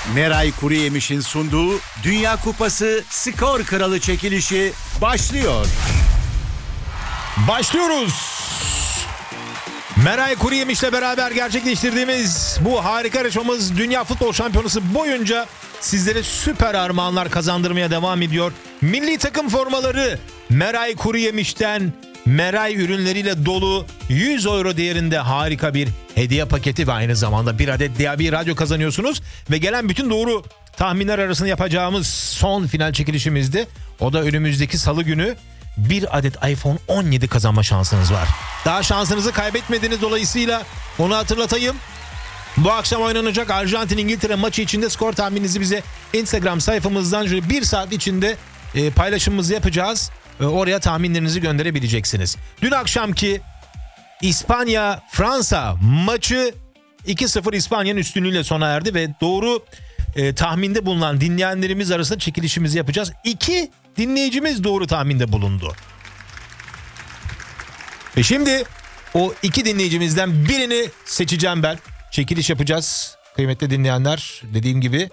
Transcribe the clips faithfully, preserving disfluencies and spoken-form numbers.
Meray Kuruyemiş'in sunduğu Dünya Kupası Skor Kralı çekilişi başlıyor. Başlıyoruz. Meray Kuruyemiş'le beraber gerçekleştirdiğimiz bu harika yarışmamız Dünya Futbol Şampiyonası boyunca sizlere süper armağanlar kazandırmaya devam ediyor. Milli takım formaları Meray Kuruyemiş'ten Meray ürünleriyle dolu yüz euro değerinde harika bir hediye paketi ve aynı zamanda bir adet D A B radyo kazanıyorsunuz. Ve gelen bütün doğru tahminler arasında yapacağımız son final çekilişimizdi. O da önümüzdeki salı günü bir adet iPhone on yedi kazanma şansınız var. Daha şansınızı kaybetmediniz, dolayısıyla onu hatırlatayım. Bu akşam oynanacak Arjantin-İngiltere maçı içinde skor tahmininizi bize Instagram sayfamızdan şöyle bir saat içinde e, paylaşımımızı yapacağız. E, oraya tahminlerinizi gönderebileceksiniz. Dün akşamki İspanya-Fransa maçı iki sıfır İspanya'nın üstünlüğüyle sona erdi ve doğru e, tahminde bulunan dinleyenlerimiz arasında çekilişimizi yapacağız. İki dinleyicimiz doğru tahminde bulundu. Ve şimdi o iki dinleyicimizden birini seçeceğim ben. Çekiliş yapacağız kıymetli dinleyenler. Dediğim gibi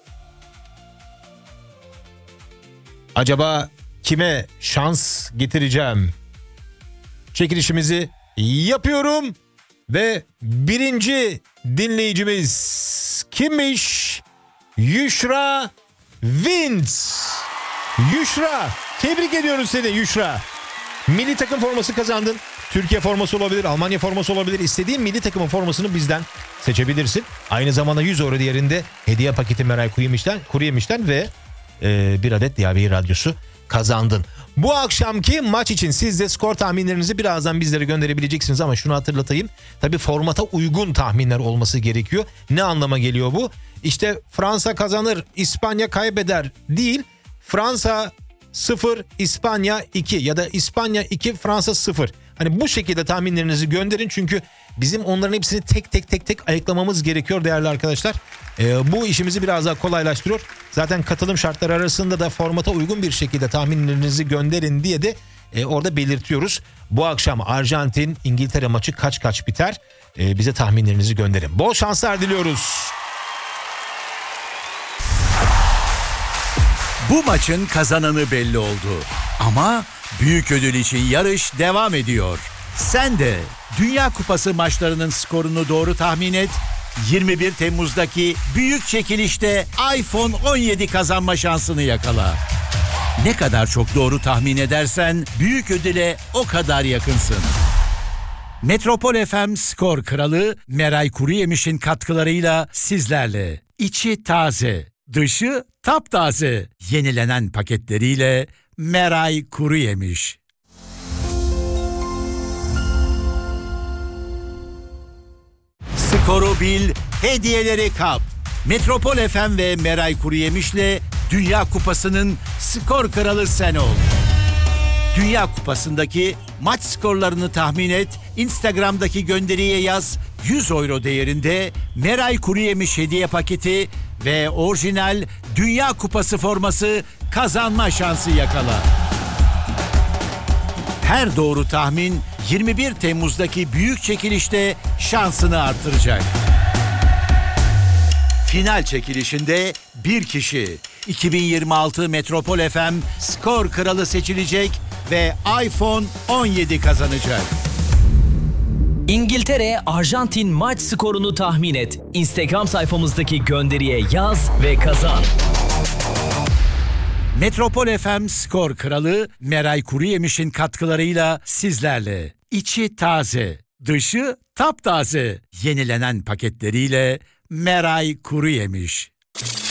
acaba kime şans getireceğim? Çekilişimizi yapıyorum ve birinci dinleyicimiz kimmiş? Yüşra Vinç. Yüşra, tebrik ediyoruz seni Yüşra. Milli takım forması kazandın. Türkiye forması olabilir, Almanya forması olabilir. İstediğin milli takımın formasını bizden seçebilirsin. Aynı zamanda yüz euro değerinde hediye paketi Meray Kuruyemiş'ten, Kuruyemiş'ten ve e, bir adet D A B radyosu kazandın. Bu akşamki maç için siz de skor tahminlerinizi birazdan bizlere gönderebileceksiniz ama şunu hatırlatayım. Tabii formata uygun tahminler olması gerekiyor. Ne anlama geliyor bu? İşte Fransa kazanır, İspanya kaybeder değil. Fransa sıfır, İspanya iki ya da İspanya iki, Fransa sıfır. Hani bu şekilde tahminlerinizi gönderin çünkü bizim onların hepsini tek tek tek tek ayıklamamız gerekiyor değerli arkadaşlar. Ee, bu işimizi biraz daha kolaylaştırıyor. Zaten katılım şartları arasında da formata uygun bir şekilde tahminlerinizi gönderin diye de e, orada belirtiyoruz. Bu akşam Arjantin İngiltere maçı kaç kaç biter? Ee, bize tahminlerinizi gönderin. Bol şanslar diliyoruz. Bu maçın kazananı belli oldu. Ama büyük ödül için yarış devam ediyor. Sen de Dünya Kupası maçlarının skorunu doğru tahmin et. yirmi bir Temmuz'daki büyük çekilişte iPhone on yedi kazanma şansını yakala. Ne kadar çok doğru tahmin edersen büyük ödüle o kadar yakınsın. Metropol F M Skor Kralı Meray Kuruyemiş'in katkılarıyla sizlerle. İçi taze, dışı taptaze, yenilenen paketleriyle Meray Kuruyemiş. Skoru bil, hediyeleri kap. Metropol F M ve Meray Kuruyemiş'le Dünya Kupası'nın skor kralı sen ol. Dünya Kupası'ndaki maç skorlarını tahmin et, Instagram'daki gönderiye yaz, yüz euro değerinde Meray Kuruyemiş hediye paketi ve orijinal Dünya Kupası forması kazanma şansı yakala. Her doğru tahmin yirmi bir Temmuz'daki büyük çekilişte şansını artıracak. Final çekilişinde bir kişi iki bin yirmi altı Metropol F M Skor Kralı seçilecek ve iPhone on yedi kazanacak. İngiltere, Arjantin maç skorunu tahmin et. Instagram sayfamızdaki gönderiye yaz ve kazan. Metropol F M Skor Kralı Meray Kuruyemiş'in katkılarıyla sizlerle. İçi taze, dışı taptaze, yenilenen paketleriyle Meray Kuruyemiş.